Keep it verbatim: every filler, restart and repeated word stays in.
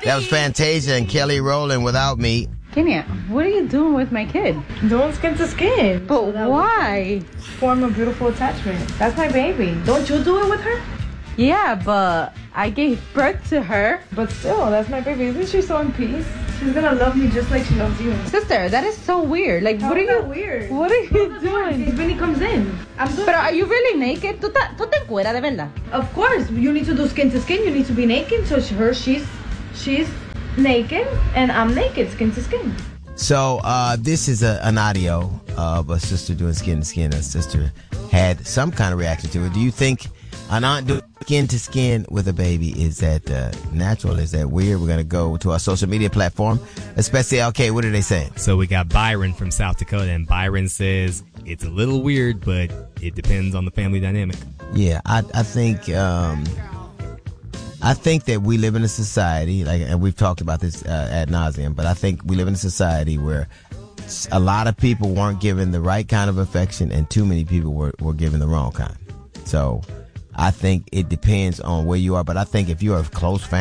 That was Fantasia and Kelly Rowland, Without Me. Kenya, what are you doing with my kid? Doing skin to skin. But why? Form a beautiful attachment. That's my baby. Don't you do it with her? Yeah, but I gave birth to her. But still, that's my baby. Isn't she so in peace? She's gonna love me just like she loves you. Sister, that is so weird. Like, How what are is you that weird? What are you doing? Vinny comes in. I'm doing. But are you really naked? ¿Tú, ta, tú te encueras de verdad? Of course, you need to do skin to skin. You need to be naked. So she, her, she's, she's naked, and I'm naked, skin to skin. So uh, this is a, an audio of a sister doing skin to skin. A sister had some kind of reaction to it. Do you think an aunt doing skin to skin with a baby, is that uh, natural? Is that weird? We're going to go to our social media platform, especially L K. What are they saying? So we got Byron from South Dakota, and Byron says it's a little weird, but it depends on the family dynamic. Yeah, I, I think um, I think that we live in a society, like, and we've talked about this uh, ad nauseum, but I think we live in a society where a lot of people weren't given the right kind of affection, and too many people were, were given the wrong kind. So I think it depends on where you are, but I think if you're a close family,